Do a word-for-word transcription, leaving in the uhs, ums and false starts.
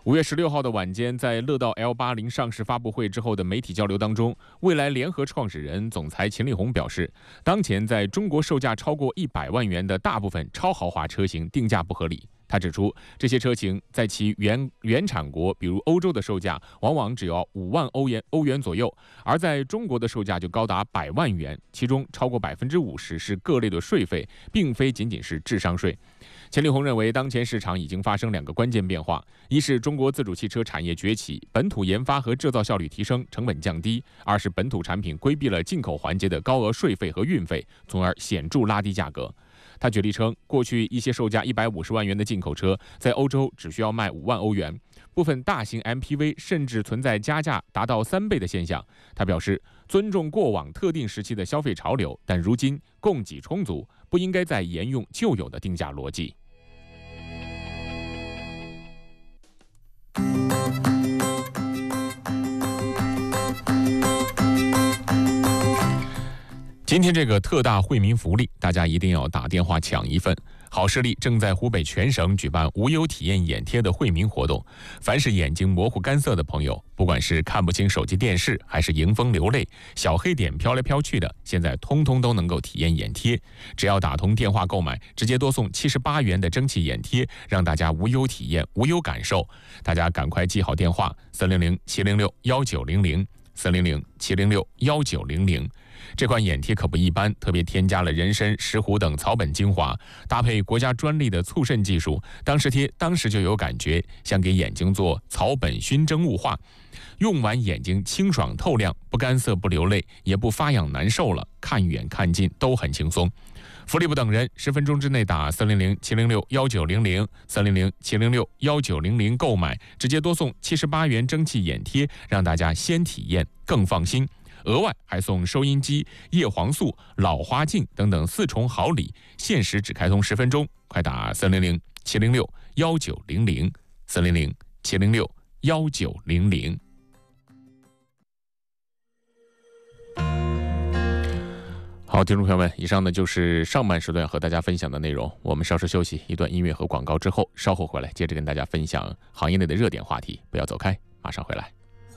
五月十六号的晚间，在乐道 L 八十 上市发布会之后的媒体交流当中，蔚来联合创始人、总裁秦力红表示，当前在中国售价超过一百万元的大部分超豪华车型定价不合理。他指出，这些车型在其原原产国，比如欧洲的售价往往只要五万欧元欧元左右，而在中国的售价就高达百万元，其中超过百分之五十是各类的税费，并非仅仅是智商税。钱力红认为，当前市场已经发生两个关键变化：一是中国自主汽车产业崛起，本土研发和制造效率提升，成本降低；二是本土产品规避了进口环节的高额税费和运费，从而显著拉低价格。他举例称，过去一些售价一百五十万元的进口车，在欧洲只需要卖五万欧元，部分大型 M P V 甚至存在加价达到三倍的现象。他表示，尊重过往特定时期的消费潮流，但如今供给充足，不应该再沿用旧有的定价逻辑。今天这个特大惠民福利，大家一定要打电话抢一份。好视力正在湖北全省举办无忧体验眼贴的惠民活动，凡是眼睛模糊干涩的朋友，不管是看不清手机电视，还是迎风流泪，小黑点飘来飘去的，现在通通都能够体验眼贴。只要打通电话购买，直接多送七十八元的蒸汽眼贴，让大家无忧体验，无忧感受。大家赶快记好电话：三零零七零六幺九零零，三零零七零六幺九零零。这款眼贴可不一般，特别添加了人参、石斛等草本精华，搭配国家专利的促渗技术，当时贴当时就有感觉，像给眼睛做草本熏蒸雾化。用完眼睛清爽透亮，不干涩不流泪，也不发痒难受了，看远看近都很轻松。福利不等人，十分钟之内打三零零七零六幺九零零，三零零七零六幺九零零购买，直接多送七十八元蒸汽眼贴，让大家先体验更放心。额外还送收音机、叶黄素、老花镜等等四重好礼，限时只开通十分钟，快打三零零七零六幺九零零，三零零七零六幺九零零。好，听众朋友们，以上呢就是上半时段和大家分享的内容。我们稍事休息，一段音乐和广告之后，稍后回来接着跟大家分享行业内的热点话题。不要走开，马上回来。